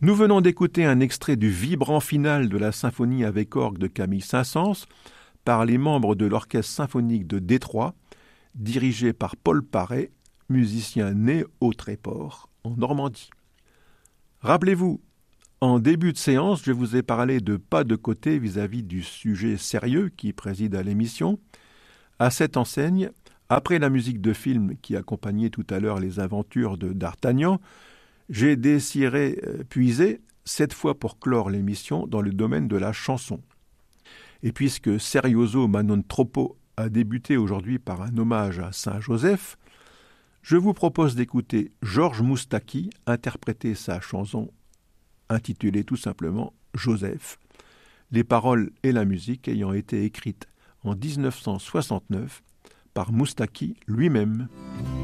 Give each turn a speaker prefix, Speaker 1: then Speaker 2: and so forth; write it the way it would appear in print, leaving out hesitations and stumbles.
Speaker 1: Nous venons d'écouter un extrait du vibrant final de la symphonie avec orgue de Camille Saint-Saëns par les membres de l'Orchestre symphonique de Détroit, dirigé par Paul Paré, musicien né au Tréport, en Normandie. Rappelez-vous, en début de séance, je vous ai parlé de pas de côté vis-à-vis du sujet sérieux qui préside à l'émission. À cette enseigne, après la musique de film qui accompagnait tout à l'heure les aventures de D'Artagnan, j'ai désiré puiser, cette fois pour clore l'émission, dans le domaine de la chanson. Et puisque Serioso ma non troppo a débuté aujourd'hui par un hommage à Saint Joseph, je vous propose d'écouter Georges Moustaki interpréter sa chanson intitulée tout simplement Joseph, les paroles et la musique ayant été écrites en 1969 par Moustaki lui-même.